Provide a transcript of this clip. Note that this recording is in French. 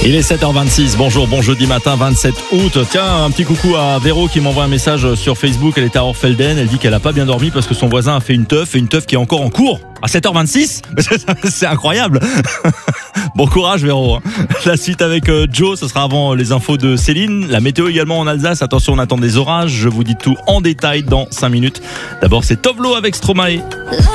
Il est 7h26, bonjour, bon jeudi matin 27 août. Tiens, un petit coucou à Véro qui m'envoie un message sur Facebook, elle est à Orfelden, elle dit qu'elle a pas bien dormi parce que son voisin a fait une teuf qui est encore en cours à 7h26. C'est incroyable. Bon courage Véro. La suite avec Joe, ce sera avant les infos de Céline. La météo également en Alsace, attention on attend des orages, je vous dis tout en détail dans 5 minutes. D'abord c'est Tovlo avec Stromae.